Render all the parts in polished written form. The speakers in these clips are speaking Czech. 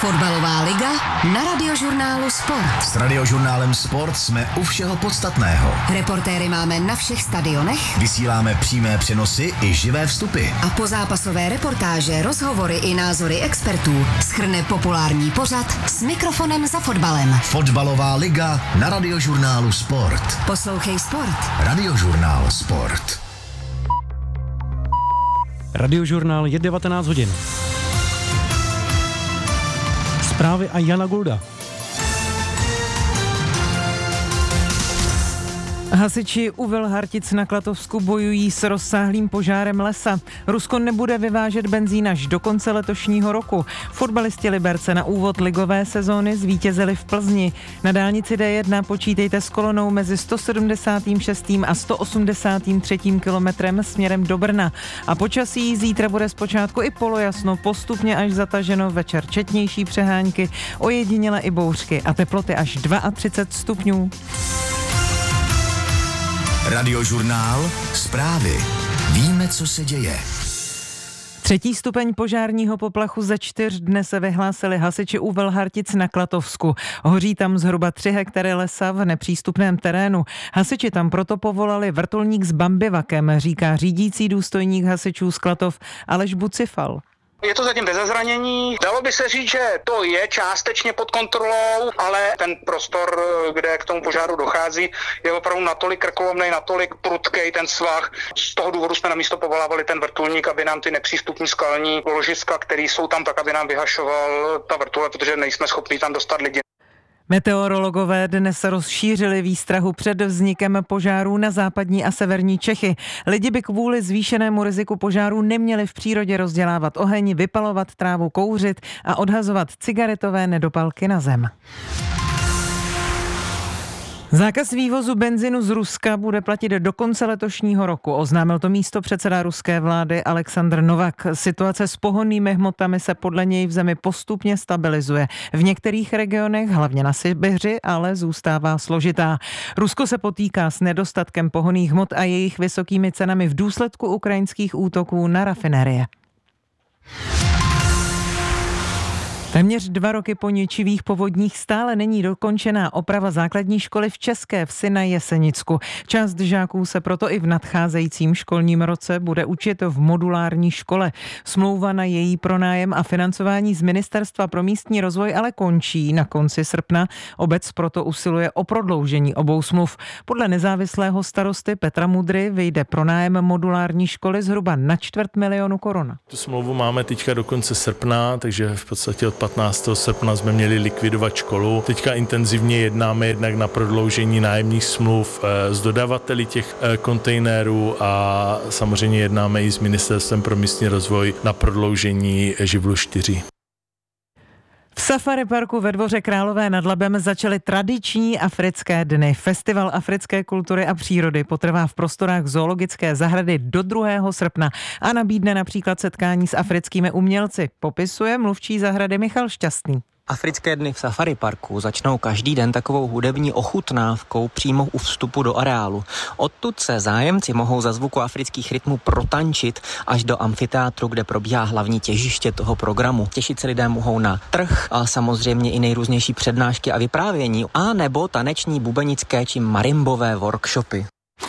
Fotbalová liga na Radiožurnálu Sport. S Radiožurnálem Sport jsme u všeho podstatného. Reportéry máme na všech stadionech. Vysíláme přímé přenosy i živé vstupy. A pozápasové reportáže, rozhovory i názory expertů shrne populární pořad s mikrofonem za fotbalem. Fotbalová liga na Radiožurnálu Sport. Poslouchej Sport. Radiožurnál Sport. Radiožurnál je 19 hodin. Zprávy a Jana Gulda. Hasiči u Velhartic na Klatovsku bojují s rozsáhlým požárem lesa. Rusko nebude vyvážet benzín až do konce letošního roku. Fotbalisti Liberce na úvod ligové sezóny zvítězili v Plzni. Na dálnici D1 počítejte s kolonou mezi 176. a 183. kilometrem směrem do Brna. A počasí zítra bude zpočátku i polojasno, postupně až zataženo, večer četnější přehánky, ojediněle i bouřky a teploty až 32 stupňů. Radiožurnál Zprávy. Víme, co se děje. 3. stupeň požárního poplachu ze 4 dne se vyhlásili hasiči u Velhartic na Klatovsku. Hoří tam zhruba 3 hektary lesa v nepřístupném terénu. Hasiči tam proto povolali vrtulník s bambivakem, říká řídící důstojník hasičů z Klatov Aleš Bucifal. Je to zatím bez zranění. Dalo by se říct, že to je částečně pod kontrolou, ale ten prostor, kde k tomu požáru dochází, je opravdu natolik krkolomnej, natolik prudkej ten svah. Z toho důvodu jsme na místo povolávali ten vrtulník, aby nám ty nepřístupní skalní ložiska, které jsou tam, tak aby nám vyhašoval ta vrtule, protože nejsme schopni tam dostat lidi. Meteorologové dnes rozšířili výstrahu před vznikem požárů na západní a severní Čechy. Lidi by kvůli zvýšenému riziku požárů neměli v přírodě rozdělávat oheň, vypalovat trávu, kouřit a odhazovat cigaretové nedopalky na zem. Zákaz vývozu benzinu z Ruska bude platit do konce letošního roku, oznámil to místopředseda ruské vlády Alexandr Novak. Situace s pohonnými hmotami se podle něj v zemi postupně stabilizuje. V některých regionech, hlavně na Sibiři, ale zůstává složitá. Rusko se potýká s nedostatkem pohonných hmot a jejich vysokými cenami v důsledku ukrajinských útoků na rafinerie. Téměř 2 roky po ničivých povodních stále není dokončená oprava základní školy v České Vsi na Jesenicku. Část žáků se proto i v nadcházejícím školním roce bude učit v modulární škole. Smlouva na její pronájem a financování z Ministerstva pro místní rozvoj ale končí na konci srpna. Obec proto usiluje o prodloužení obou smluv. Podle nezávislého starosty Petra Mudry vyjde pronájem modulární školy zhruba na 250 000 korun. Tu smlouvu máme teďka do konce srpna, takže v podstatě od 15. srpna jsme měli likvidovat školu. Teďka intenzivně jednáme jednak na prodloužení nájemních smluv s dodavateli těch kontejnerů a samozřejmě jednáme i s Ministerstvem pro místní rozvoj na prodloužení živlu 4. V Safari parku ve Dvoře Králové nad Labem začaly tradiční africké dny. Festival africké kultury a přírody potrvá v prostorách zoologické zahrady do 2. srpna a nabídne například setkání s africkými umělci. Popisuje mluvčí zahrady Michal Šťastný. Africké dny v Safari parku začnou každý den takovou hudební ochutnávkou přímo u vstupu do areálu. Odtud se zájemci mohou za zvuku afrických rytmů protančit až do amfiteátru, kde probíhá hlavní těžiště toho programu. Těšit se lidé mohou na trh a samozřejmě i nejrůznější přednášky a vyprávění, a nebo taneční, bubenické či marimbové workshopy.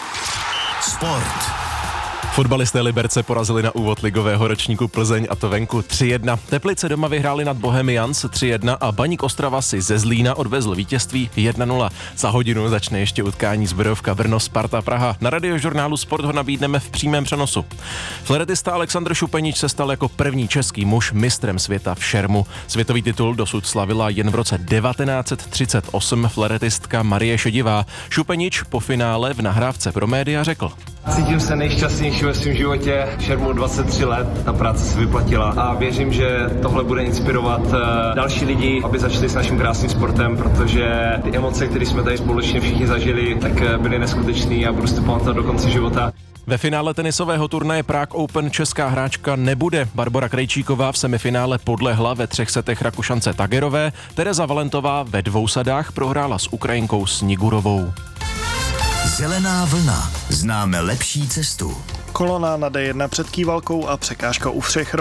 Sport. Fotbalisté Liberce porazili na úvod ligového ročníku Plzeň, a to venku 3-1. Teplice doma vyhráli nad Bohemians 3-1 a Baník Ostrava si ze Zlína odvezl vítězství 1-0. Za hodinu začne ještě utkání Zbrojovka Brno Sparta Praha. Na Radiožurnálu Sport ho nabídneme v přímém přenosu. Floretista Alexandr Šupenič se stal jako první český muž mistrem světa v šermu. Světový titul dosud slavila jen v roce 1938 floretistka Marie Šedivá. Šupenič po finále v nahrávce pro média řekl: Cítím se nejšťastnější ve svém životě, šermu 23 let, ta práce se vyplatila a věřím, že tohle bude inspirovat další lidi, aby začali s naším krásným sportem, protože ty emoce, které jsme tady společně všichni zažili, tak byly neskutečné a budu si to pamatovat do konce života. Ve finále tenisového turnaje Prague Open česká hráčka nebude. Barbora Krejčíková v semifinále podlehla ve 3 setech Rakušance Tagerové, Tereza Valentová ve 2 sadách prohrála s Ukrajinkou Snigurovou. Zelená vlna. Známe lepší cestu. Kolona na D1 před Kývalkou a překážka u Všechrom.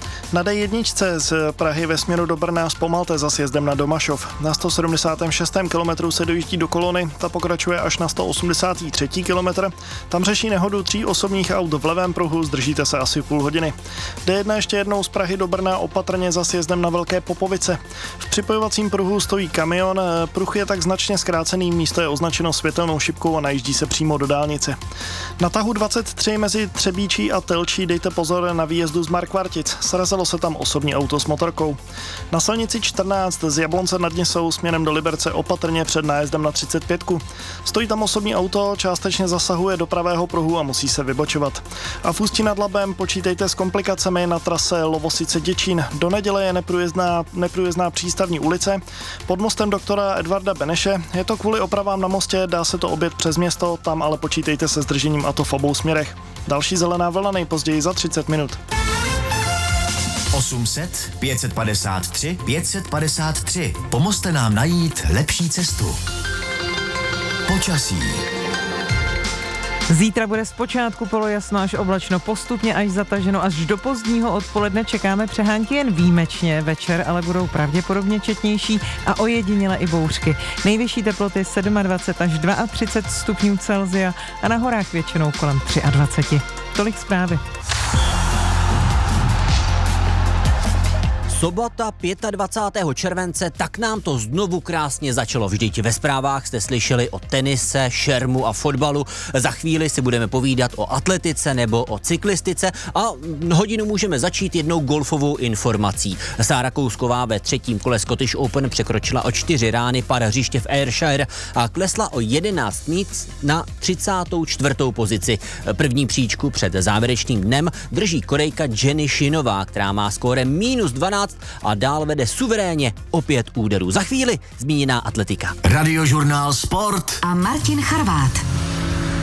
Na D1 z Prahy ve směru do Brna zpomalte za sjezdem na Domašov. Na 176. kilometru se dojíždí do kolony, ta pokračuje až na 183. kilometr. Tam řeší nehodu 3 osobních aut v levém pruhu, zdržíte se asi půl hodiny. D1 ještě jednou z Prahy do Brna opatrně za sjezdem na Velké Popovice. V připojovacím pruhu stojí kamion, pruh je tak značně zkrácený, místo je označeno světelnou šipkou a najíždí se přímo do dálnice. Na tahu 23 mezi Třebíčí a Telčí dejte pozor na výjezdu z Markvartic. Srazilo se tam osobní auto s motorkou. Na silnici 14 z Jablonce nad Nisou směrem do Liberce opatrně před nájezdem na 35. Stojí tam osobní auto, částečně zasahuje do pravého pruhu a musí se vybočovat. A v Ústí nad Labem počítejte s komplikacemi na trase Lovosice-Děčín. Do neděle je neprůjezdná přístavní ulice pod mostem doktora Edvarda Beneše. Je to kvůli opravám na mostě, dá se to objet přes město, tam ale počítejte se zdržením, a to v obou směrech. Další zelená vlna nejpozději za 30 minut. 800 553 553. Pomozte nám najít lepší cestu. Počasí. Zítra bude zpočátku polojasno až oblačno, postupně až zataženo, až do pozdního odpoledne čekáme přehánky jen výjimečně, večer ale budou pravděpodobně četnější a ojediněle i bouřky. Nejvyšší teploty 27 až 32 stupňů Celsia a na horách většinou kolem 23. Tolik zprávy. Sobota 25. července, tak nám to znovu krásně začalo. Vždyť ve zprávách jste slyšeli o tenise, šermu a fotbalu. Za chvíli si budeme povídat o atletice nebo o cyklistice a hodinu můžeme začít jednou golfovou informací. Sára Kousková ve 3. kole Scottish Open překročila o 4 rány pár hřiště v Ayrshire a klesla o 11 míst na 34. pozici. První příčku před závěrečným dnem drží Korejka Jenny Shinová, která má skórem -12 a dál vede suverénně o 5 úderů. Za chvíli zmíněná atletika. Radiožurnál Sport a Martin Charvát.